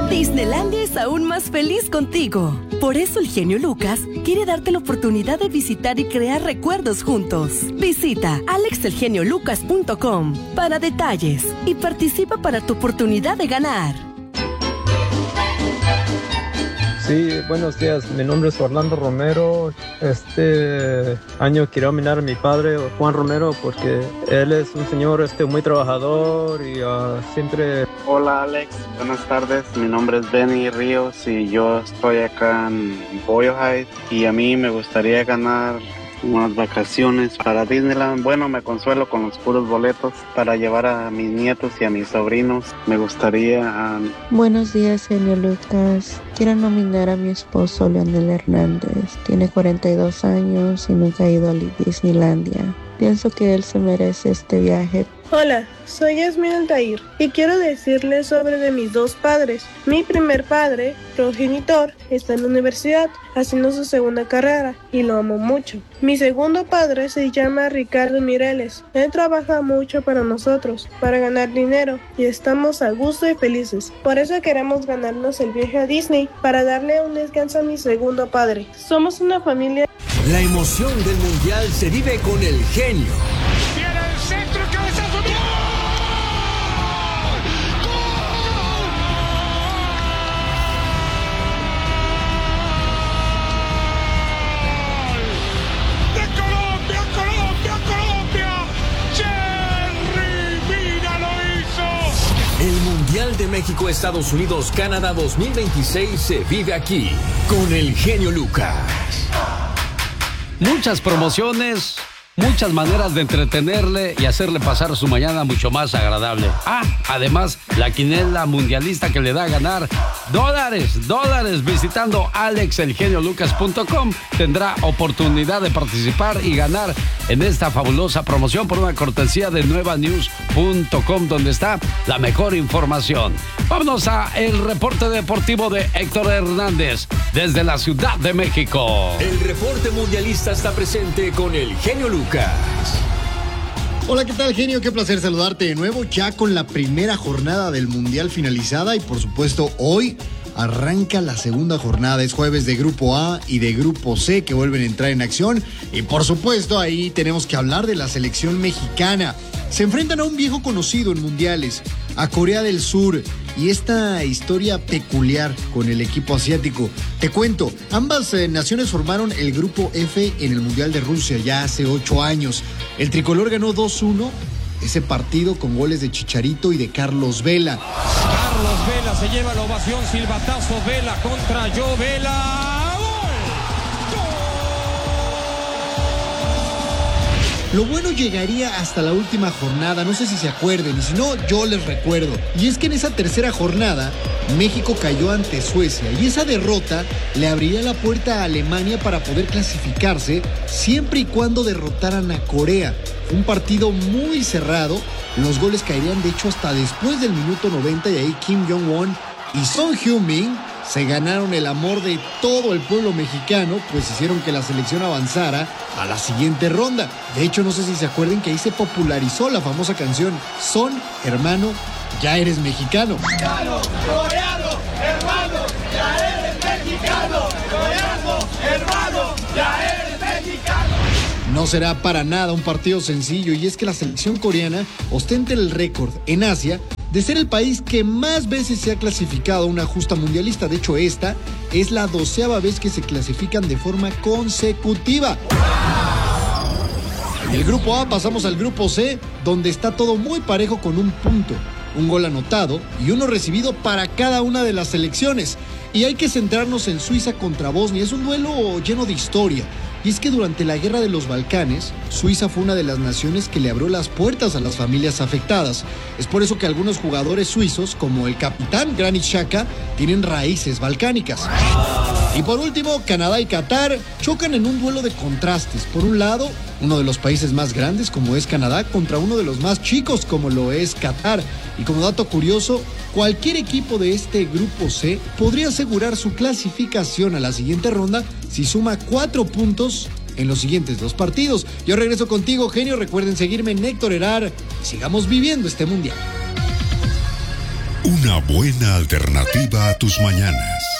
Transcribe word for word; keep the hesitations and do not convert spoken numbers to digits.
Disneylandia es aún más feliz contigo. Por eso el genio Lucas quiere darte la oportunidad de visitar y crear recuerdos juntos. Visita alex el genio lucas punto com para detalles y participa para tu oportunidad de ganar. Sí, buenos días. Mi nombre es Orlando Romero. Este año quiero homenajear a mi padre, Juan Romero, porque él es un señor este, muy trabajador y uh, siempre... Hola Alex, buenas tardes. Mi nombre es Benny Ríos y yo estoy acá en Boyle Heights y a mí me gustaría ganar unas vacaciones para Disneyland. Bueno, me consuelo con los puros boletos para llevar a mis nietos y a mis sobrinos. Me gustaría... Um... Buenos días, genio Lucas. Quiero nominar a mi esposo, Leonel Hernández. Tiene cuarenta y dos años y nunca ha ido a Disneylandia. Pienso que él se merece este viaje. Hola, soy Yasmin Altair y quiero decirles sobre de mis dos padres. Mi primer padre, progenitor, está en la universidad haciendo su segunda carrera y lo amo mucho. Mi segundo padre se llama Ricardo Mireles. Él trabaja mucho para nosotros, para ganar dinero y estamos a gusto y felices. Por eso queremos ganarnos el viaje a Disney para darle un descanso a mi segundo padre. Somos una familia. La emoción del mundial se vive con el genio. Viene el centro, cabezazo. ¡Gol! ¡Gol! ¡De Colombia, Colombia, Colombia! ¡Jerry Mina lo hizo! El Mundial de México, Estados Unidos, Canadá dos mil veintiséis se vive aquí con el genio Lucas. Muchas promociones, muchas maneras de entretenerle y hacerle pasar su mañana mucho más agradable. Ah, además, la quinela mundialista que le da a ganar dólares, dólares visitando alex el genio lucas punto com tendrá oportunidad de participar y ganar en esta fabulosa promoción por una cortesía de nueva news punto com, donde está la mejor información. Vámonos a el reporte deportivo de Héctor Hernández desde la Ciudad de México. El reporte mundialista está presente con el genio Lucas. Hola, ¿qué tal, genio? Qué placer saludarte de nuevo, ya con la primera jornada del Mundial finalizada y por supuesto hoy arranca la segunda jornada. Es jueves de Grupo A y de Grupo C que vuelven a entrar en acción y por supuesto ahí tenemos que hablar de la selección mexicana. Se enfrentan a un viejo conocido en mundiales, a Corea del Sur, y esta historia peculiar con el equipo asiático. Te cuento, ambas eh, naciones formaron el Grupo F en el Mundial de Rusia ya hace ocho años. El tricolor ganó dos uno ese partido con goles de Chicharito y de Carlos Vela. Carlos Vela se lleva la ovación, silbatazo, Vela contra Joe Vela. Lo bueno llegaría hasta la última jornada, no sé si se acuerden, y si no, yo les recuerdo. Y es que en esa tercera jornada, México cayó ante Suecia, y esa derrota le abriría la puerta a Alemania para poder clasificarse, siempre y cuando derrotaran a Corea. Fue un partido muy cerrado, los goles caerían de hecho hasta después del minuto noventa, y ahí Kim Jong-un y Son Heung-min se ganaron el amor de todo el pueblo mexicano, pues hicieron que la selección avanzara a la siguiente ronda. De hecho, no sé si se acuerdan que ahí se popularizó la famosa canción Son, hermano, ya eres mexicano. Mexicano, coreano, hermano, ya eres mexicano. Coreano, hermano, ya eres mexicano. No será para nada un partido sencillo, y es que la selección coreana ostenta el récord en Asia de ser el país que más veces se ha clasificado a una justa mundialista. De hecho, esta es la doceava vez que se clasifican de forma consecutiva. Del Grupo A pasamos al Grupo C, donde está todo muy parejo con un punto, un gol anotado y uno recibido para cada una de las selecciones. Y hay que centrarnos en Suiza contra Bosnia. Es un duelo lleno de historia. Y es que durante la Guerra de los Balcanes, Suiza fue una de las naciones que le abrió las puertas a las familias afectadas. Es por eso que algunos jugadores suizos, como el capitán Granit Xhaka, tienen raíces balcánicas. Y por último, Canadá y Qatar chocan en un duelo de contrastes. Por un lado, uno de los países más grandes, como es Canadá, contra uno de los más chicos, como lo es Qatar. Y como dato curioso, cualquier equipo de este Grupo C podría asegurar su clasificación a la siguiente ronda si suma cuatro puntos en los siguientes dos partidos. Yo regreso contigo, genio. Recuerden seguirme en Héctor Herar y sigamos viviendo este mundial. Una buena alternativa a tus mañanas.